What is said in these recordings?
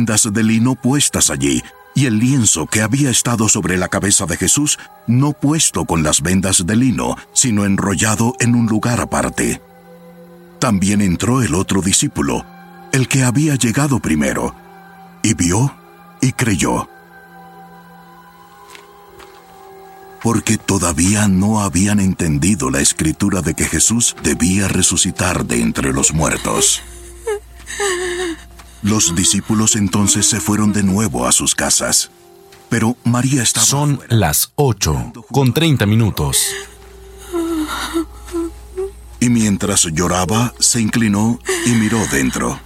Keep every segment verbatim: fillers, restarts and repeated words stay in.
vendas de lino puestas allí, y el lienzo que había estado sobre la cabeza de Jesús, no puesto con las vendas de lino, sino enrollado en un lugar aparte. También entró el otro discípulo, el que había llegado primero, y vio y creyó. Porque todavía no habían entendido la escritura de que Jesús debía resucitar de entre los muertos. Los discípulos entonces se fueron de nuevo a sus casas. Pero María estaba... Son las ocho, con treinta minutos. Y mientras lloraba, se inclinó y miró dentro.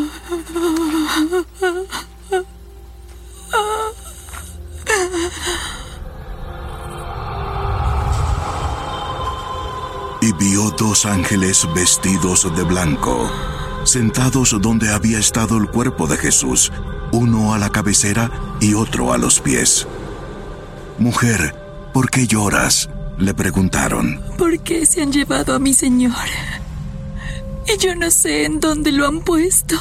Y vio dos ángeles vestidos de blanco, sentados donde había estado el cuerpo de Jesús, uno a la cabecera y otro a los pies. «Mujer, ¿por qué lloras?», le preguntaron. «¿Por qué se han llevado a mi Señor? Y yo no sé en dónde lo han puesto».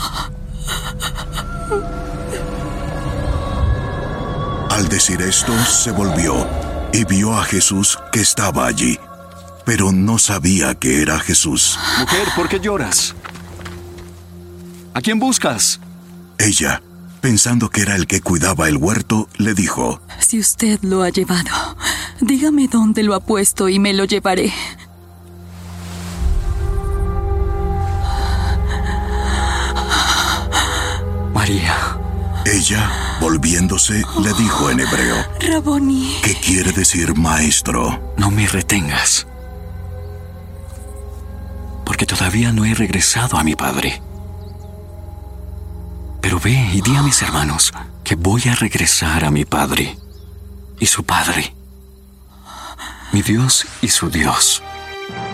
Al decir esto, se volvió y vio a Jesús que estaba allí, pero no sabía que era Jesús. «Mujer, ¿por qué lloras? ¿A quién buscas?». Ella, pensando que era el que cuidaba el huerto, le dijo: «Si usted lo ha llevado, dígame dónde lo ha puesto y me lo llevaré». «María». Ella, volviéndose, le dijo en hebreo: «Raboni», que quiere decir maestro. «No me retengas, porque todavía no he regresado a mi padre. Pero ve y di a mis hermanos que voy a regresar a mi padre y su padre, mi Dios y su Dios».